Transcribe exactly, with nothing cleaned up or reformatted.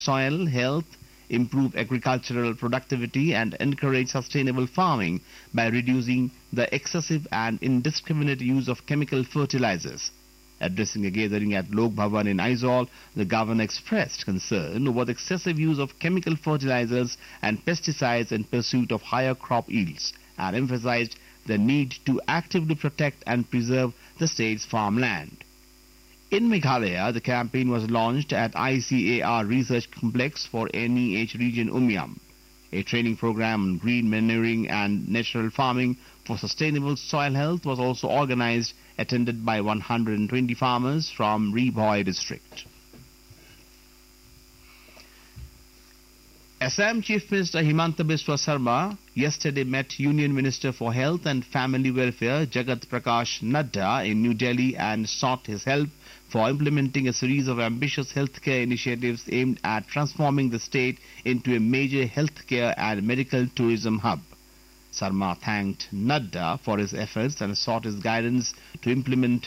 soil health, improve agricultural productivity and encourage sustainable farming by reducing the excessive and indiscriminate use of chemical fertilizers. Addressing a gathering at Lok Bhavan in Aizawl, the governor expressed concern over the excessive use of chemical fertilizers and pesticides in pursuit of higher crop yields and emphasized the need to actively protect and preserve the state's farmland. In Meghalaya, the campaign was launched at I C A R Research Complex for N E H Region Umiam. A training program on green manuring and natural farming for sustainable soil health was also organized, attended by one hundred twenty farmers from Ribhoi district. Assam Chief Minister Himanta Biswa Sarma yesterday met Union Minister for Health and Family Welfare Jagat Prakash Nadda in New Delhi and sought his help for implementing a series of ambitious healthcare initiatives aimed at transforming the state into a major healthcare and medical tourism hub. Sarma thanked Nadda for his efforts and sought his guidance to implement